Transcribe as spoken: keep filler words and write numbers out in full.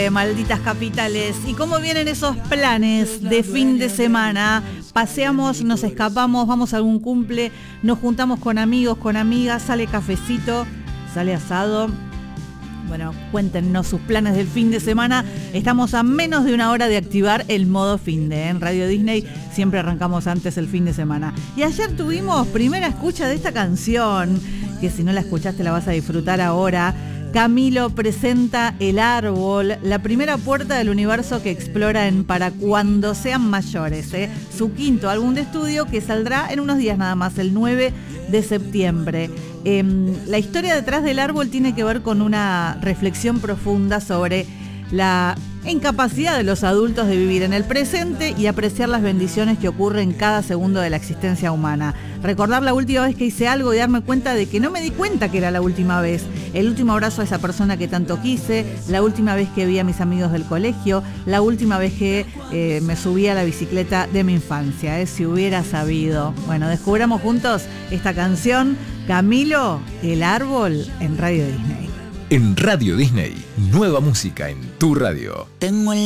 fue, malditas capitales? ¿Y cómo vienen esos planes de fin de semana? Paseamos, nos escapamos, vamos a algún cumple, nos juntamos con amigos, con amigas, sale cafecito, sale asado. Bueno, cuéntenos sus planes del fin de semana. Estamos a menos de una hora de activar el modo fin de, ¿eh? En Radio Disney siempre arrancamos antes el fin de semana. Y ayer tuvimos primera escucha de esta canción, que si no la escuchaste la vas a disfrutar ahora. Camilo presenta El Árbol, la primera puerta del universo que explora en Para Cuando Sean Mayores, ¿eh? Su quinto álbum de estudio que saldrá en unos días nada más, el nueve de septiembre. Eh, la historia detrás del árbol tiene que ver con una reflexión profunda sobre la incapacidad de los adultos de vivir en el presente y apreciar las bendiciones que ocurren cada segundo de la existencia humana. Recordar la última vez que hice algo y darme cuenta de que no me di cuenta que era la última vez. El último abrazo a esa persona que tanto quise, la última vez que vi a mis amigos del colegio, la última vez que eh, me subí a la bicicleta de mi infancia, eh, si hubiera sabido. Bueno, descubramos juntos esta canción, Camilo, El Árbol, en Radio Disney. En Radio Disney, nueva música en tu radio. Tengo el